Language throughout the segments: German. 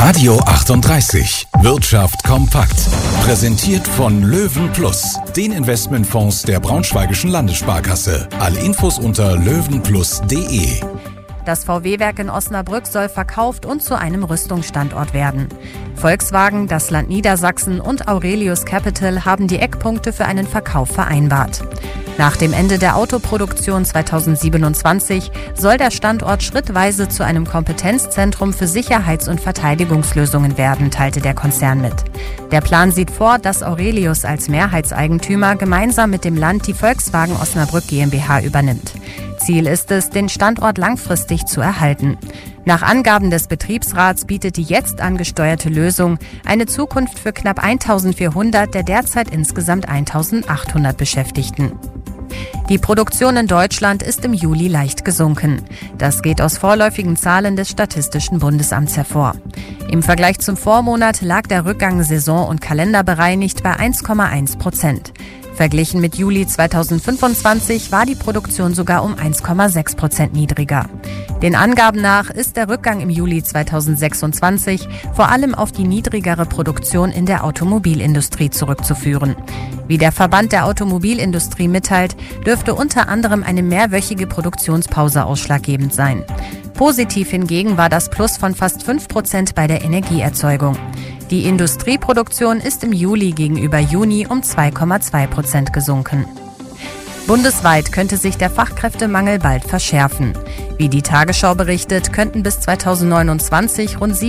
Radio 38. Wirtschaft kompakt. Präsentiert von Löwen Plus, den Investmentfonds der Braunschweigischen Landessparkasse. Alle Infos unter löwenplus.de. Das VW-Werk in Osnabrück soll verkauft und zu einem Rüstungsstandort werden. Volkswagen, das Land Niedersachsen und Aurelius Capital haben die Eckpunkte für einen Verkauf vereinbart. Nach dem Ende der Autoproduktion 2027 soll der Standort schrittweise zu einem Kompetenzzentrum für Sicherheits- und Verteidigungslösungen werden, teilte der Konzern mit. Der Plan sieht vor, dass Aurelius als Mehrheitseigentümer gemeinsam mit dem Land die Volkswagen Osnabrück GmbH übernimmt. Ziel ist es, den Standort langfristig zu erhalten. Nach Angaben des Betriebsrats bietet die jetzt angesteuerte Lösung eine Zukunft für knapp 1400 der derzeit insgesamt 1800 Beschäftigten. Die Produktion in Deutschland ist im Juli leicht gesunken. Das geht aus vorläufigen Zahlen des Statistischen Bundesamts hervor. Im Vergleich zum Vormonat lag der Rückgang saison- und kalenderbereinigt bei 1,1%. Verglichen mit Juli 2025 war die Produktion sogar um 1,6% niedriger. Den Angaben nach ist der Rückgang im Juli 2026 vor allem auf die niedrigere Produktion in der Automobilindustrie zurückzuführen. Wie der Verband der Automobilindustrie mitteilt, dürfte unter anderem eine mehrwöchige Produktionspause ausschlaggebend sein. Positiv hingegen war das Plus von fast 5% bei der Energieerzeugung. Die Industrieproduktion ist im Juli gegenüber Juni um 2,2% gesunken. Bundesweit könnte sich der Fachkräftemangel bald verschärfen. Wie die Tagesschau berichtet, könnten bis 2029 rund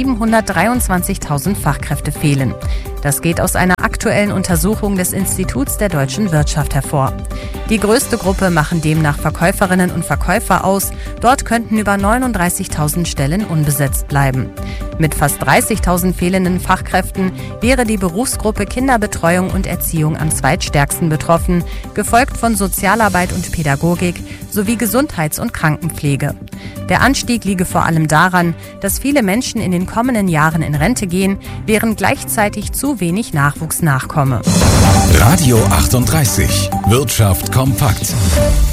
723.000 Fachkräfte fehlen. Das geht aus einer aktuellen Untersuchung des Instituts der deutschen Wirtschaft hervor. Die größte Gruppe machen demnach Verkäuferinnen und Verkäufer aus. Dort könnten über 39.000 Stellen unbesetzt bleiben. Mit fast 30.000 fehlenden Fachkräften wäre die Berufsgruppe Kinderbetreuung und Erziehung am zweitstärksten betroffen, gefolgt von Sozialarbeit und Pädagogik sowie Gesundheits- und Krankenpflege. Der Anstieg liege vor allem daran, dass viele Menschen in den kommenden Jahren in Rente gehen, während gleichzeitig zu wenig Nachwuchs nachkomme. Radio 38. Wirtschaft kompakt.